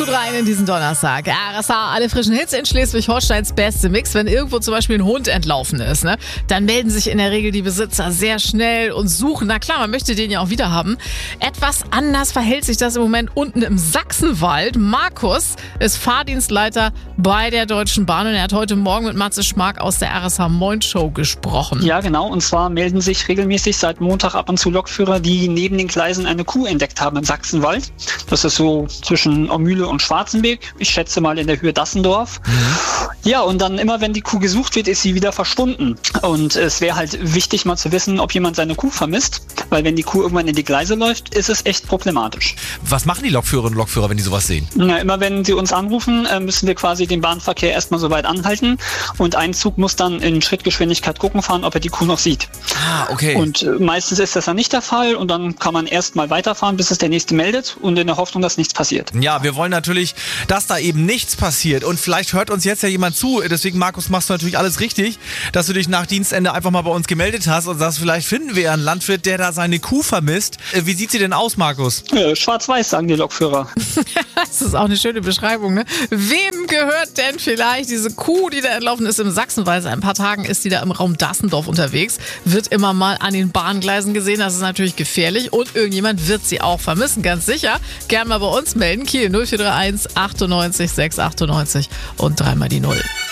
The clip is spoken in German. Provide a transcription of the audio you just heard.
gut rein in diesen Donnerstag. RSA, alle frischen Hits in Schleswig-Holsteins beste Mix. Wenn irgendwo zum Beispiel ein Hund entlaufen ist, ne, dann melden sich in der Regel die Besitzer sehr schnell und suchen. Na klar, man möchte den ja auch wieder haben. Etwas anders verhält sich das im Moment unten im Sachsenwald. Markus ist Fahrdienstleiter bei der Deutschen Bahn und er hat heute Morgen mit Matze Schmark aus der RSA Moin Show gesprochen. Ja, genau. Und zwar melden sich regelmäßig seit Montag ab und zu Lokführer, die neben den Gleisen eine Kuh entdeckt haben im Sachsenwald. Das ist so zwischen Mühle und Schwarzenberg. Ich schätze mal in der Höhe Dassendorf. Ja, und dann immer, wenn die Kuh gesucht wird, ist sie wieder verschwunden. Und es wäre halt wichtig, mal zu wissen, ob jemand seine Kuh vermisst. Weil wenn die Kuh irgendwann in die Gleise läuft, ist es echt problematisch. Was machen die Lokführerinnen und Lokführer, wenn die sowas sehen? Ja, immer wenn sie uns anrufen, müssen wir quasi den Bahnverkehr erstmal so weit anhalten. Und ein Zug muss dann in Schrittgeschwindigkeit gucken fahren, ob er die Kuh noch sieht. Ah, okay. Und meistens ist das dann nicht der Fall. Und dann kann man erstmal weiterfahren, bis es der Nächste meldet. Und in der Hoffnung, dass nichts passiert. Ja, wir wollen natürlich, dass da eben nichts passiert. Und vielleicht hört uns jetzt ja jemand zu. Deswegen, Markus, machst du natürlich alles richtig, dass du dich nach Dienstende einfach mal bei uns gemeldet hast und sagst, vielleicht finden wir ja einen Landwirt, der da seine Kuh vermisst. Wie sieht sie denn aus, Markus? Schwarz-weiß, sagen die Lokführer. Das ist auch eine schöne Beschreibung, ne? Wem gehört denn vielleicht diese Kuh, die da entlaufen ist im Sachsenwald? Seit ein paar Tagen ist die da im Raum Dassendorf unterwegs. Wird immer mal an den Bahngleisen gesehen. Das ist natürlich gefährlich. Und irgendjemand wird sie auch vermissen, ganz sicher. Gern mal bei uns melden. Kiel 0431 98 698 und 3 mal die 0.